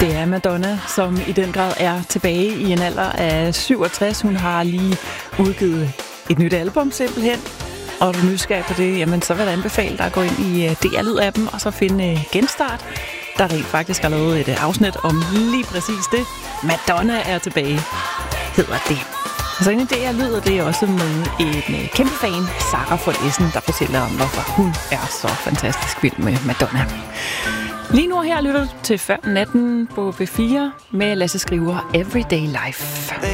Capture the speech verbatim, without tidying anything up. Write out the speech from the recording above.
Det er Madonna, som i den grad er tilbage i en alder af syvogtres. Hun har lige udgivet et nyt album simpelthen. Og er du nysgerrig på det, jamen så vil jeg anbefale dig at gå ind i D R-lyd-appen og så finde Genstart, der rent faktisk har lavet et afsnit om lige præcis det. Madonna er tilbage, hedder det. Og så inde i D R-lyd, det er også med en kæmpe fan, Sarah von Essen, der fortæller om, hvorfor hun er så fantastisk vild med Madonna. Lige nu her lytter du til Før Natten på B fire med Lasse Skriver Everyday Life.